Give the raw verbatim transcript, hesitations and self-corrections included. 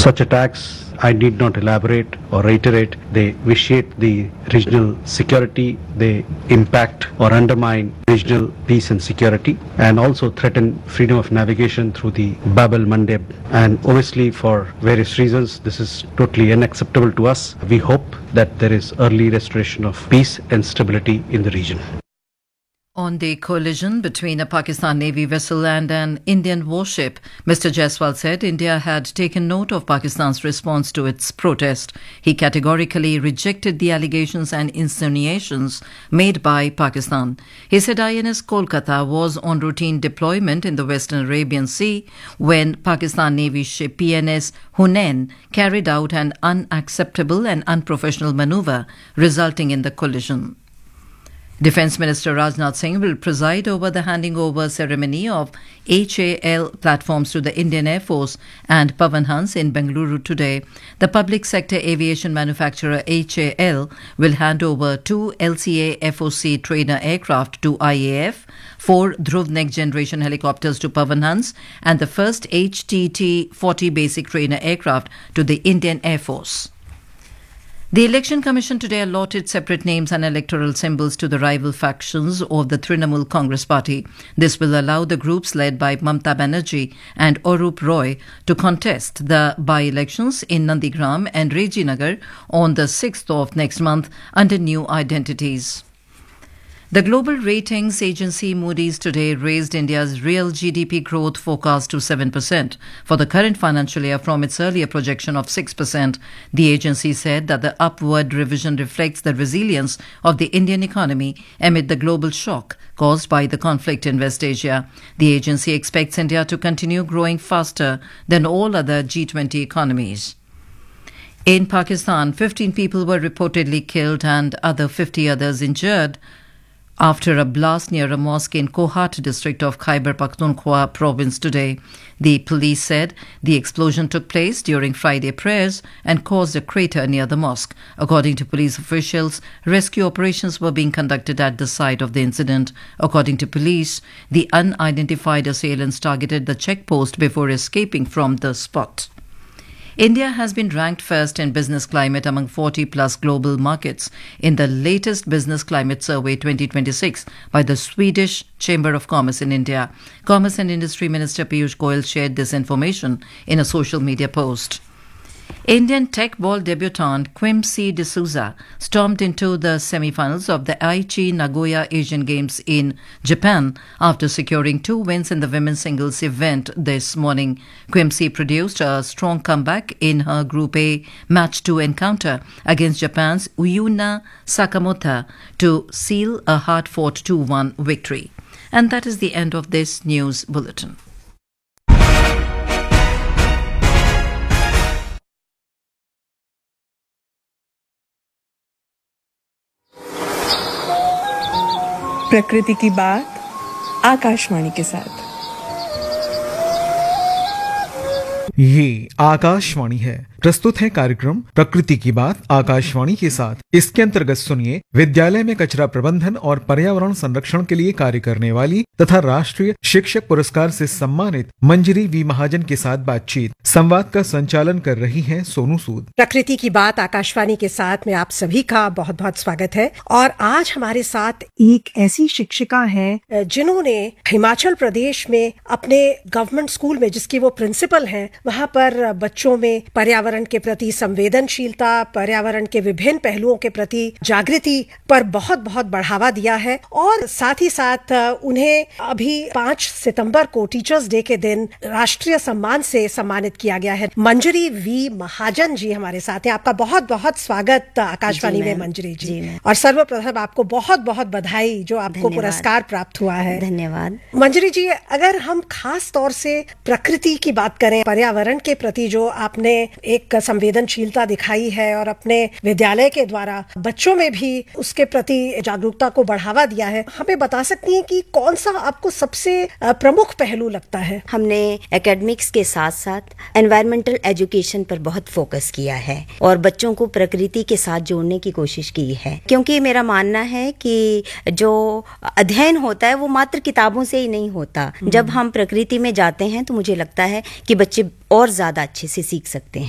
Such attacks, I need not elaborate or reiterate, they vitiate the regional security, they impact or undermine regional peace and security, and also threaten freedom of navigation through the Bab el-Mandeb. And obviously for various reasons, this is totally unacceptable to us. We hope that there is early restoration of peace and stability in the region. On the collision between a Pakistan Navy vessel and an Indian warship, Mister Jaiswal said India had taken note of Pakistan's response to its protest. He categorically rejected the allegations and insinuations made by Pakistan. He said I N S Kolkata was on routine deployment in the Western Arabian Sea when Pakistan Navy ship P N S Hunain carried out an unacceptable and unprofessional maneuver, resulting in the collision. Defence Minister Rajnath Singh will preside over the handing over ceremony of H A L platforms to the Indian Air Force and Pavan Hans in Bengaluru today. The public sector aviation manufacturer H A L will hand over two L C A F O C trainer aircraft to I A F, four Dhruv next generation helicopters to Pavan Hans, and the first H T T forty basic trainer aircraft to the Indian Air Force. The Election Commission today allotted separate names and electoral symbols to the rival factions of the Trinamool Congress Party. This will allow the groups led by Mamta Banerjee and Arup Roy to contest the by-elections in Nandigram and Rejinagar on the sixth of next month under new identities. The global ratings agency Moody's today raised India's real G D P growth forecast to seven percent for the current financial year from its earlier projection of six percent. The agency said that the upward revision reflects the resilience of the Indian economy amid the global shock caused by the conflict in West Asia. The agency expects India to continue growing faster than all other G twenty economies. In Pakistan, fifteen people were reportedly killed and other fifty others injured after a blast near a mosque in Kohat district of Khyber Pakhtunkhwa province today. The police said the explosion took place during Friday prayers and caused a crater near the mosque. According to police officials, rescue operations were being conducted at the site of the incident. According to police, the unidentified assailants targeted the checkpost before escaping from the spot. India has been ranked first in business climate among forty plus global markets in the latest Business Climate Survey twenty twenty-six by the Swedish Chamber of Commerce in India. Commerce and Industry Minister Piyush Goyal shared this information in a social media post. Indian tech ball debutant Quimsi D'Souza stormed into the semi-finals of the Aichi Nagoya Asian Games in Japan after securing two wins in the women's singles event this morning. Quimsi produced a strong comeback in her Group A Match two encounter against Japan's Uyuna Sakamoto to seal a hard-fought two one victory. And that is the end of this news bulletin. प्रकृति की बात आकाशवाणी के साथ। ये आकाशवाणी है। प्रस्तुत है कार्यक्रम प्रकृति की बात आकाशवाणी के साथ। इसके अंतर्गत सुनिए विद्यालय में कचरा प्रबंधन और पर्यावरण संरक्षण के लिए कार्य करने वाली तथा राष्ट्रीय शिक्षक पुरस्कार से सम्मानित मंजरी वी महाजन के साथ बातचीत। संवाद का संचालन कर रही हैं सोनू सूद। प्रकृति की बात आकाशवाणी के साथ में आप सभी का बहुत बहुत स्वागत है। और आज हमारे साथ एक ऐसी शिक्षिका हैं जिन्होंने हिमाचल प्रदेश में अपने गवर्नमेंट स्कूल में, जिसकी वो प्रिंसिपल हैं, वहाँ पर बच्चों में पर्यावरण के प्रति संवेदनशीलता, पर्यावरण के विभिन्न पहलुओं के प्रति जागृति पर बहुत बहुत बढ़ावा दिया है। और साथ ही साथ उन्हें अभी पाँच सितंबर को टीचर्स डे के दिन राष्ट्रीय सम्मान से सम्मानित किया गया है। मंजरी वी महाजन जी हमारे साथ हैं। आपका बहुत बहुत स्वागत आकाशवाणी में मंजरी जी, जी और सर्वप्रथम आपको बहुत बहुत बधाई जो आपको पुरस्कार प्राप्त हुआ है। धन्यवाद मंजरी जी। अगर हम खास तौर से प्रकृति की बात करें, पर्यावरण के प्रति जो आपने एक संवेदनशीलता दिखाई है और अपने विद्यालय के द्वारा बच्चों में भी उसके प्रति जागरूकता को बढ़ावा दिया है, हमें बता सकती हैं कि कौन सा आपको सबसे प्रमुख पहलू लगता है? हमने एकेडमिक्स के साथ साथ एनवायरमेंटल एजुकेशन पर बहुत फोकस किया है और बच्चों को प्रकृति के साथ जोड़ने की कोशिश की है, क्योंकि मेरा मानना है कि जो अध्ययन होता है वो मात्र किताबों से ही नहीं होता। जब हम प्रकृति में जाते हैं तो मुझे लगता है कि बच्चे और ज्यादा अच्छे से सीख सकते हैं।